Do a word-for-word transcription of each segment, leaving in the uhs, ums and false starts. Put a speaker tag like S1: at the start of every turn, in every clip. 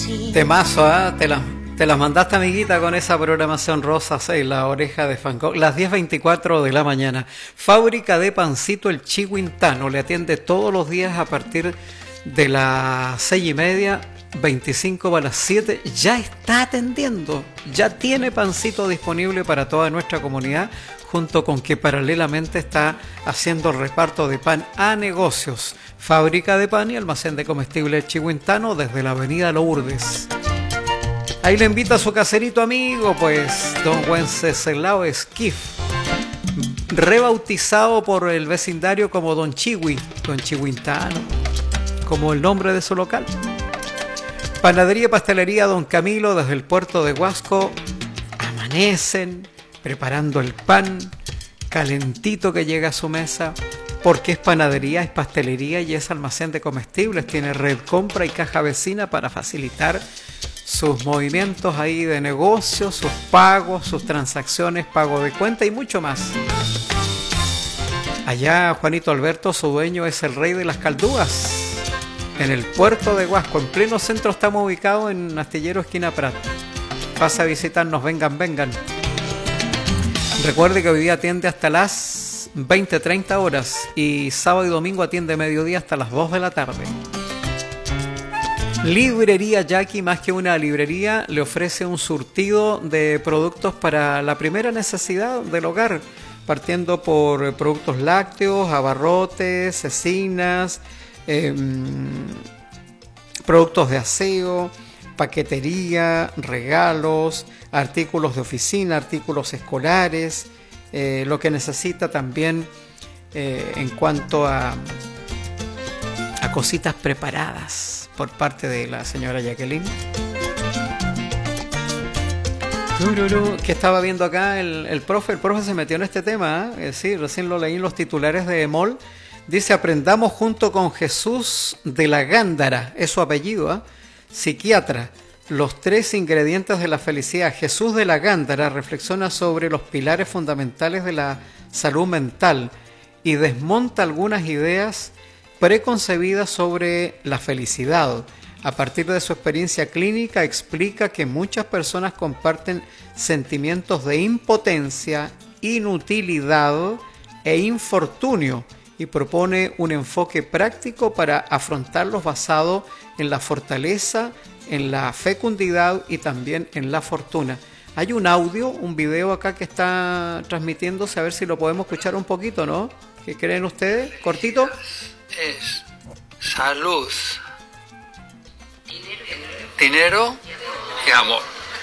S1: Temazo, ¿eh? Te la, te las mandaste, amiguita, con esa programación rosa seis, la oreja de Van Gogh, las diez veinticuatro de la mañana. Fábrica de Pancito El Chihuintano, le atiende todos los días a partir de las seis y media, veinticinco para las siete, ya está atendiendo, ya tiene pancito disponible para toda nuestra comunidad, junto con que paralelamente está haciendo el reparto de pan a negocios. Fábrica de pan y almacén de comestibles Chihuintano desde la avenida Lourdes. Ahí le invita a su caserito amigo, pues, don Wenceslao Esquif, rebautizado por el vecindario como don Chihui, don Chihuintano, como el nombre de su local. Panadería y pastelería Don Camilo desde el puerto de Huasco. Amanecen preparando el pan calentito que llega a su mesa, porque es panadería, es pastelería y es almacén de comestibles. Tiene red compra y caja vecina para facilitar sus movimientos ahí de negocio, sus pagos, sus transacciones, pago de cuenta y mucho más. Allá Juanito Alberto, su dueño, es el rey de las caldúas. En el puerto de Huasco, en pleno centro, estamos ubicados en Astillero esquina Prat. Pasa a visitarnos, vengan, vengan. Recuerde que hoy día atiende hasta las veinte treinta horas y sábado y domingo atiende mediodía hasta las dos de la tarde. Librería Jackie, más que una librería, le ofrece un surtido de productos para la primera necesidad del hogar, partiendo por productos lácteos, abarrotes, cecinas, Eh, productos de aseo, paquetería, regalos, artículos de oficina, artículos escolares, eh, lo que necesita también eh, en cuanto a, a cositas preparadas por parte de la señora Jacqueline. ¿Qué estaba viendo acá el, el profe? El profe se metió en este tema, ¿eh? Sí, recién lo leí en los titulares de Emol. Dice, aprendamos junto con Jesús de la Gándara, es su apellido, ¿eh? Psiquiatra, los tres ingredientes de la felicidad. Jesús de la Gándara reflexiona sobre los pilares fundamentales de la salud mental y desmonta algunas ideas preconcebidas sobre la felicidad. A partir de su experiencia clínica explica que muchas personas comparten sentimientos de impotencia, inutilidad e infortunio, y propone un enfoque práctico para afrontarlos basado en la fortaleza, en la fecundidad y también en la fortuna. Hay un audio, un video acá que está transmitiéndose, a ver si lo podemos escuchar un poquito, ¿no? ¿Qué creen ustedes? ¿Cortito?
S2: Es salud, dinero y amor.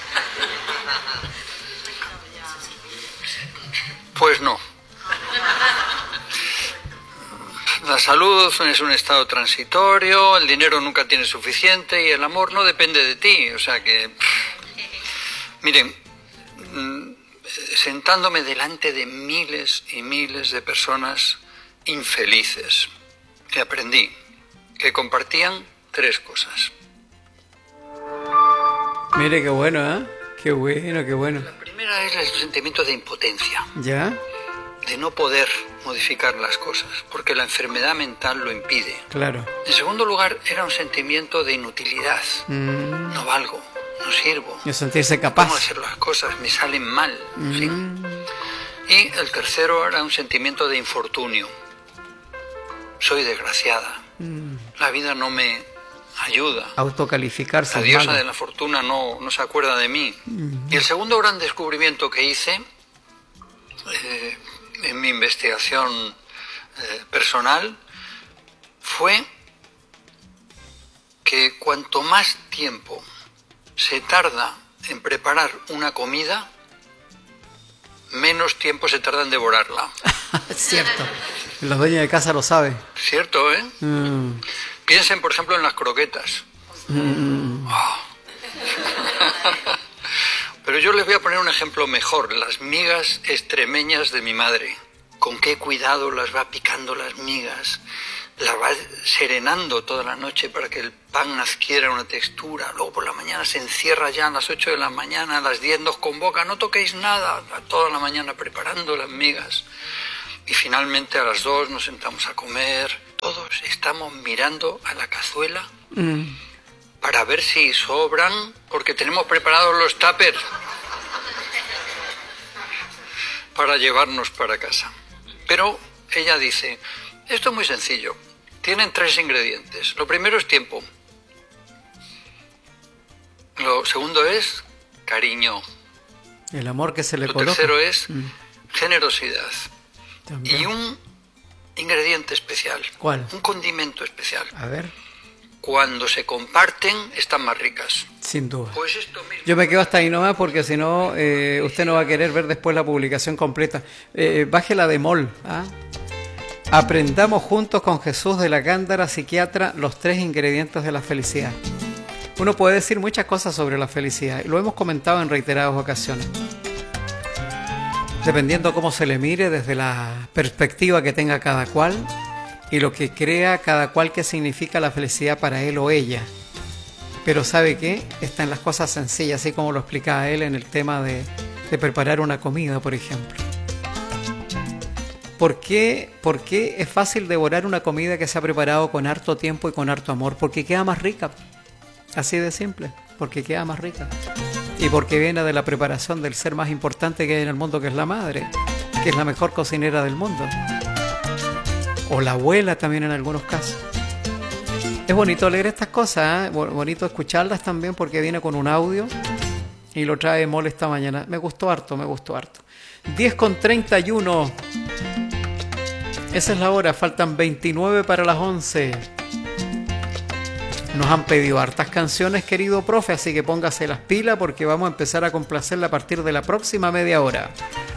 S2: Pues no. La salud es un estado transitorio, el dinero nunca tiene suficiente y el amor no depende de ti. O sea que, miren, sentándome delante de miles y miles de personas infelices, que aprendí que compartían tres cosas.
S1: Mire qué bueno, ¿eh? Qué bueno, qué bueno.
S2: La primera es el sentimiento de impotencia.
S1: ¿Ya?
S2: De no poder modificar las cosas, porque la enfermedad mental lo impide.
S1: Claro.
S2: En segundo lugar, era un sentimiento de inutilidad.
S1: Mm.
S2: No valgo, no sirvo.
S1: Y sentirse capaz.
S2: ¿Cómo hacer las cosas? Me salen mal.
S1: Mm.
S2: ¿Sí? Y el tercero era un sentimiento de infortunio. Soy desgraciada. Mm. La vida no me ayuda.
S1: Autocalificarse.
S2: La diosa de la fortuna no, no se acuerda de mí. Mm. Y el segundo gran descubrimiento que hice eh, en mi investigación eh, personal fue que cuanto más tiempo se tarda en preparar una comida, menos tiempo se tarda en devorarla.
S1: Es cierto. Los dueños de casa lo saben.
S2: Cierto, ¿eh? Mm. Piensen, por ejemplo, en las croquetas. Mm. Oh. Pero yo les voy a poner un ejemplo mejor. Las migas extremeñas de mi madre. Con qué cuidado las va picando las migas. Las va serenando toda la noche para que el pan adquiera una textura. Luego por la mañana se encierra ya a las ocho de la mañana, a las diez nos convoca, no toquéis nada, toda la mañana preparando las migas. Y finalmente a las dos nos sentamos a comer. Todos estamos mirando a la cazuela mm. para ver si sobran, porque tenemos preparados los tuppers para llevarnos para casa. Pero ella dice, esto es muy sencillo, tienen tres ingredientes. Lo primero es tiempo. Lo segundo es cariño.
S1: El amor que se le
S2: Lo
S1: coloca.
S2: tercero es
S1: Mm.
S2: generosidad.
S1: También.
S2: Y un ingrediente especial.
S1: ¿Cuál?
S2: Un condimento especial.
S1: A ver,
S2: Cuando se comparten, están más ricas.
S1: sin duda.
S2: Pues esto mismo.
S1: Yo me quedo hasta ahí nomás porque si no, eh, usted no va a querer ver después la publicación completa. Eh, bájela de mol. ¿Ah? Aprendamos juntos con Jesús de la Gándara, psiquiatra, los tres ingredientes de la felicidad. Uno puede decir muchas cosas sobre la felicidad y lo hemos comentado en reiteradas ocasiones. Dependiendo cómo se le mire, desde la perspectiva que tenga cada cual y lo que crea cada cual que significa la felicidad para él o ella. Pero ¿sabe qué? Está en las cosas sencillas, así como lo explicaba él en el tema de, de preparar una comida, por ejemplo. ¿Por qué, ¿Por qué es fácil devorar una comida que se ha preparado con harto tiempo y con harto amor? Porque queda más rica. Así de simple, porque queda más rica. Y porque viene de la preparación del ser más importante que hay en el mundo, que es la madre, que es la mejor cocinera del mundo. O la abuela también en algunos casos. Es bonito leer estas cosas, ¿eh? Bonito escucharlas también porque viene con un audio y lo trae Mol esta mañana. Me gustó harto, me gustó harto. diez con treinta y uno. Esa es la hora, faltan veintinueve para las once. Nos han pedido hartas canciones, querido profe, así que póngase las pilas porque vamos a empezar a complacerla a partir de la próxima media hora.